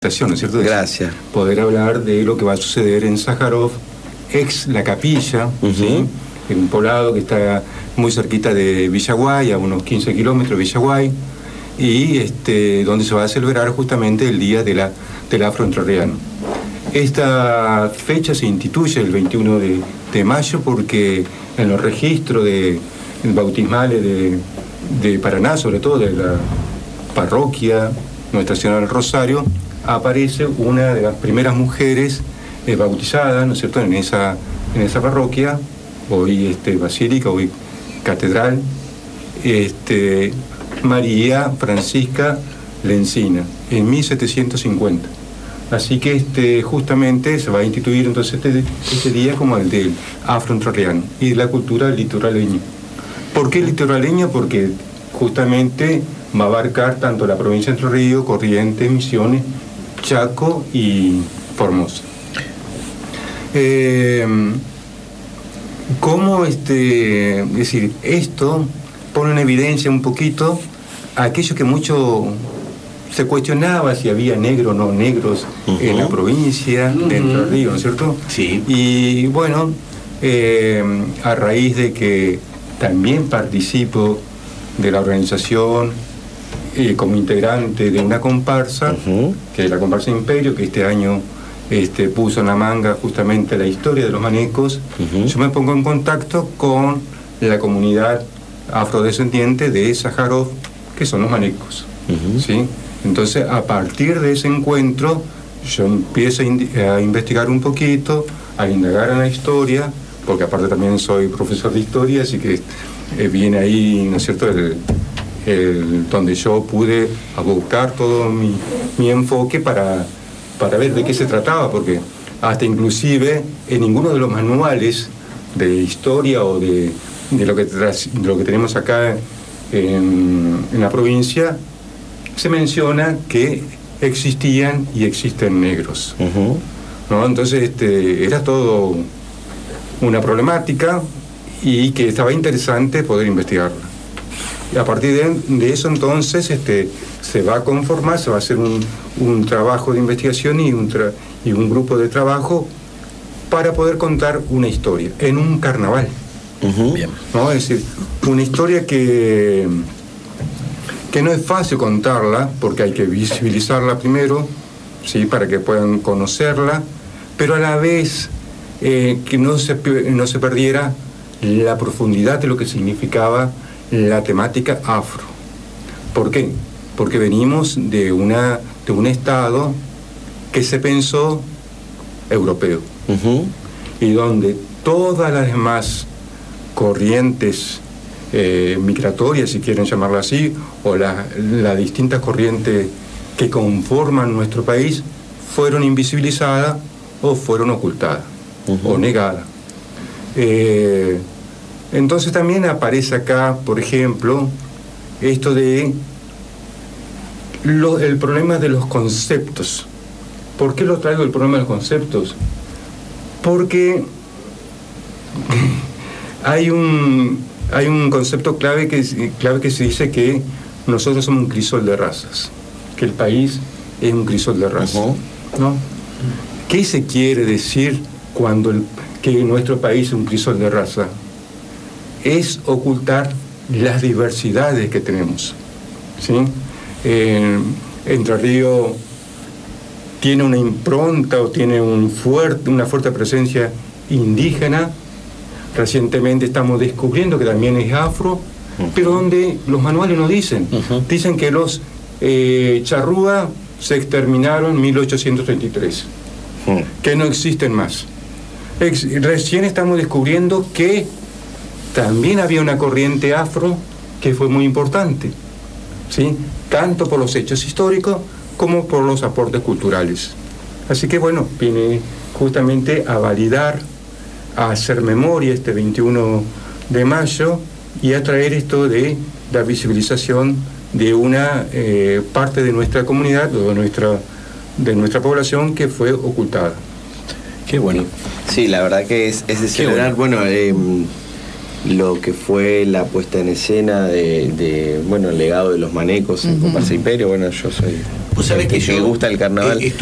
¿no es cierto? Gracias. Poder hablar de lo que va a suceder en Sájarov, ex La Capilla, ¿sí? En un poblado que está muy cerquita de Villaguay, a unos 15 kilómetros de Villaguay, y donde se va a celebrar justamente el Día del Afroentrerriano. Esta fecha se instituye el 21 de mayo porque en los registros bautismales de Paraná, sobre todo de la parroquia Nuestra Señora del Rosario, aparece una de las primeras mujeres bautizadas, ¿no es cierto?, en esa parroquia, hoy basílica, hoy catedral, María Francisca Lencina, en 1750. Así que justamente se va a instituir entonces este día como el del afroentrerriano y de la cultura litoraleña. ¿Por qué litoraleña? Porque justamente va a abarcar tanto la provincia de Entre Ríos, Corrientes, Misiones, Chaco y Formosa. ¿Cómo es decir, esto pone en evidencia un poquito aquello que mucho se cuestionaba si había negros o no negros en la provincia de Entre Ríos, ¿no es cierto? Sí. Y bueno, a raíz de que también participo de la organización como integrante de una comparsa, que es la comparsa Imperio, que este año puso en la manga justamente la historia de los manecos. Yo me pongo en contacto con la comunidad afrodescendiente de Sájarov, que son los manecos, ¿sí? Entonces, a partir de ese encuentro, yo empiezo a investigar un poquito, a indagar en la historia, porque aparte también soy profesor de historia, así que viene ahí, ¿no es cierto?, donde yo pude buscar todo mi enfoque para ver de qué se trataba, porque hasta inclusive en ninguno de los manuales de historia o de lo que tenemos acá en la provincia se menciona que existían y existen negros, ¿no? Entonces era todo una problemática y que estaba interesante poder investigarla. Y a partir de eso entonces se va a conformar, se va a hacer un trabajo de investigación y un grupo de trabajo para poder contar una historia en un carnaval. Bien. ¿No? Es decir, una historia que no es fácil contarla, porque hay que visibilizarla primero, ¿sí?, para que puedan conocerla, pero a la vez que no se perdiera la profundidad de lo que significaba la temática afro. ¿Por qué? Porque venimos de un estado que se pensó europeo, y donde todas las demás corrientes migratorias, si quieren llamarla así, o las distintas corrientes que conforman nuestro país, fueron invisibilizadas o fueron ocultadas o negadas. Entonces también aparece acá, por ejemplo, esto de el problema de los conceptos. ¿Por qué lo traigo el problema de los conceptos? Porque hay un concepto clave que se dice que nosotros somos un crisol de razas, que el país es un crisol de razas, ¿no? ¿Qué se quiere decir que nuestro país es un crisol de raza? Es ocultar las diversidades que tenemos, ¿sí? Entre Ríos tiene una impronta o tiene una fuerte presencia indígena. Recientemente estamos descubriendo que también es afro, pero donde los manuales nos dicen que los charrúa se exterminaron en 1833, que no existen más. Recién estamos descubriendo que también había una corriente afro que fue muy importante, ¿sí?, tanto por los hechos históricos como por los aportes culturales. Así que bueno, viene justamente a validar, a hacer memoria este 21 de mayo y a traer esto de la visibilización de una parte de nuestra comunidad o de nuestra población que fue ocultada. Qué bueno. Sí, la verdad que es de celebrar, bueno, lo que fue la puesta en escena de el legado de los manecos en Comparsa Imperio. Bueno, yo soy Vos sabés que me gusta el carnaval.